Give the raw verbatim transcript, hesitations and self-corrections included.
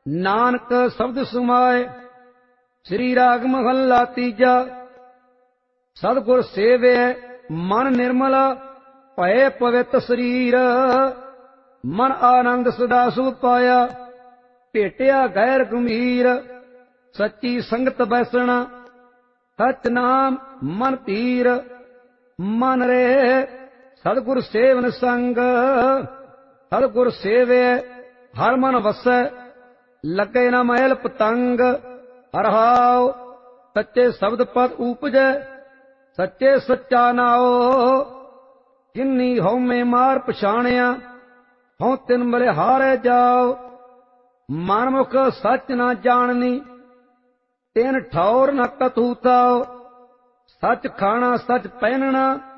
ਨਾਨਕ ਸ਼ਬਦ ਸੁਮਾਏ। ਸ੍ਰੀ ਰਾਗ ਮਹੱਲਾ ਤੀਜਾ। ਸਤਿਗੁਰ ਸੇਵਿਐ ਮਨ ਨਿਰਮਲ, ਭਏ ਪਵਿੱਤ ਸਰੀਰ। ਮਨ ਆਨੰਦ ਸਦਾ ਸੁਖ ਪਾਇਆ, ਭੇਟਿਆ ਗੈਰ ਗੰਭੀਰ। ਸੱਚੀ ਸੰਗਤ ਬੈਸਣਾ, ਸਚ ਨਾਮ ਮਨ ਧੀਰ। ਮਨ ਰੇ ਸਤਿਗੁਰ ਸੇਵਨ ਸੰਗ, ਸਤਿਗੁਰ ਸੇਵਿਐ ਹਰ ਮਨ ਵਸੈ। ਲੱਗੇ ਨਾ ਮੈਲ ਪਤੰਗ, ਰਹਾਉ ਸੱਚੇ ਸ਼ਬਦ ਪਦ ਊਪਜੈ। ਸੱਚੇ ਸੱਚਾ ਨਾਉ, ਜਿਨੀ ਹਉਮੈ ਮਾਰ ਪਛਾਣਿਆ। ਹਉ ਤਿਨ ਬਲਿਹਾਰੈ ਜਾਉ, ਮਨਮੁਖ ਸੱਚ ਨਾ ਜਾਣਨੀ। ਤਿਨ ਠੌਰ ਨ ਕਥੂ ਤਾਉ, ਸੱਚ ਖਾਣਾ ਸੱਚ ਪਹਿਨਣਾ।